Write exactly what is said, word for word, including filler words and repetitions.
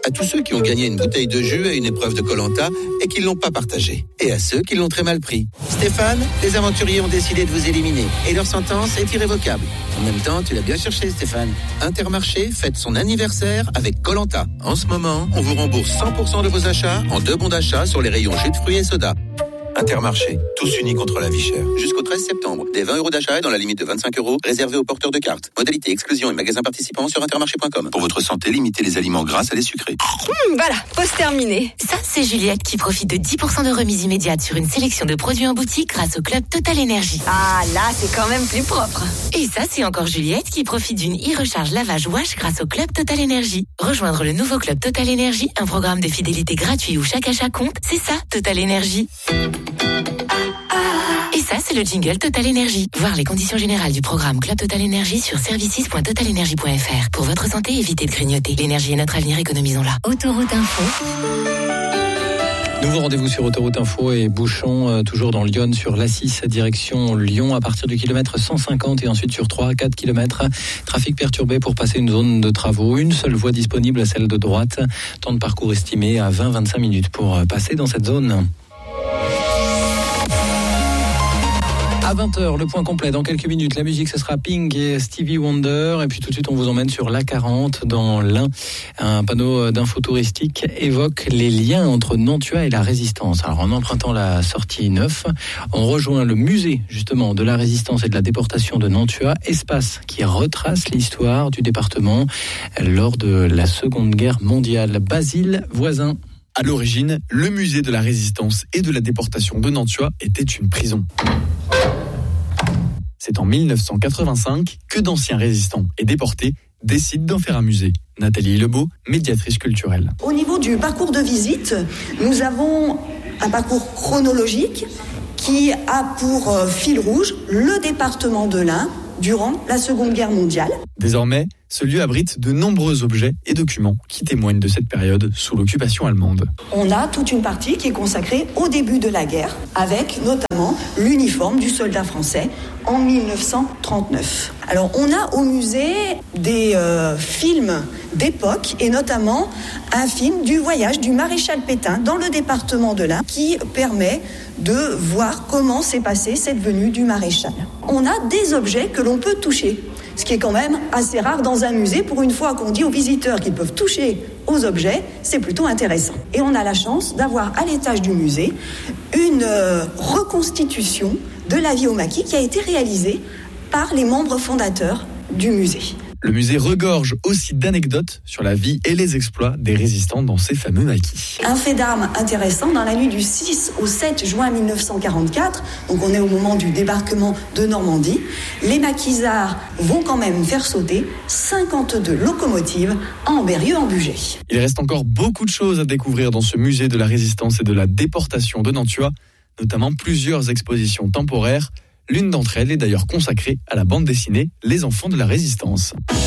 à tous ceux qui ont gagné une bouteille de jus à une épreuve de Koh-Lanta et qui ne l'ont pas partagé. Et à ceux qui l'ont très mal pris. Stéphane, les aventuriers ont décidé de vous éliminer et leur sentence est irrévocable. En même temps, tu l'as bien cherché, Stéphane. Intermarché fête son anniversaire avec Koh-Lanta. En ce moment, on vous rembourse cent pour cent de vos achats en deux bons d'achat sur les rayons jus de fruits et soda. Intermarché, tous unis contre la vie chère. Jusqu'au treize septembre, des vingt euros d'achat et dans la limite de vingt-cinq euros, réservés aux porteurs de cartes. Modalité, exclusion et magasins participants sur intermarché point com. Pour votre santé, limitez les aliments gras à les sucrés. Mmh, voilà, pause terminée. Ça, c'est Juliette qui profite de dix pour cent de remise immédiate sur une sélection de produits en boutique grâce au Club Total Énergie. Ah, là, c'est quand même plus propre. Et ça, c'est encore Juliette qui profite d'une e-recharge lavage wash grâce au Club Total Énergie. Rejoindre le nouveau Club Total Énergie, un programme de fidélité gratuit où chaque achat compte, c'est ça, Total Énergie. Et ça, c'est le jingle Total Énergie. Voir les conditions générales du programme Club Total Énergie sur services point total énergie point f r. Pour votre santé, évitez de grignoter. L'énergie est notre avenir, économisons-la. Autoroute Info. Nouveau rendez-vous sur Autoroute Info et bouchon euh, toujours dans Lyon sur l'A six direction Lyon à partir du kilomètre cent cinquante et ensuite sur trois à quatre kilomètres. Trafic perturbé pour passer une zone de travaux. Une seule voie disponible, celle de droite. Temps de parcours estimé à vingt à vingt-cinq minutes pour passer dans cette zone. À vingt heures, le point complet dans quelques minutes. La musique, ce sera Pink et Stevie Wonder. Et puis tout de suite, on vous emmène sur l'A quarante dans l'Ain. Un panneau d'info touristique évoque les liens entre Nantua et la Résistance. Alors en empruntant la sortie neuf, on rejoint le musée justement de la Résistance et de la déportation de Nantua, espace qui retrace l'histoire du département lors de la Seconde Guerre mondiale. Basile Voisin. À l'origine, le musée de la Résistance et de la déportation de Nantua était une prison. C'est en dix-neuf cent quatre-vingt-cinq que d'anciens résistants et déportés décident d'en faire un musée. Nathalie Lebeau, médiatrice culturelle. Au niveau du parcours de visite, nous avons un parcours chronologique qui a pour fil rouge le département de l'Ain durant la Seconde Guerre mondiale. Désormais, ce lieu abrite de nombreux objets et documents qui témoignent de cette période sous l'occupation allemande. On a toute une partie qui est consacrée au début de la guerre, avec notamment l'uniforme du soldat français en dix-neuf cent trente-neuf. Alors on a au musée des euh, films d'époque et notamment un film du voyage du maréchal Pétain dans le département de l'Ain qui permet de voir comment s'est passée cette venue du maréchal. On a des objets que l'on peut toucher, ce qui est quand même assez rare dans un musée. Pour une fois qu'on dit aux visiteurs qu'ils peuvent toucher aux objets, c'est plutôt intéressant. Et on a la chance d'avoir à l'étage du musée une euh, reconstitution de la vie au maquis qui a été réalisée par les membres fondateurs du musée. Le musée regorge aussi d'anecdotes sur la vie et les exploits des résistants dans ces fameux maquis. Un fait d'armes intéressant, dans la nuit du six au sept juin dix-neuf cent quarante-quatre, donc on est au moment du débarquement de Normandie, les maquisards vont quand même faire sauter cinquante-deux locomotives en Berrieux-en-Bugey. Il reste encore beaucoup de choses à découvrir dans ce musée de la Résistance et de la déportation de Nantua, notamment plusieurs expositions temporaires. L'une d'entre elles est d'ailleurs consacrée à la bande dessinée Les Enfants de la Résistance.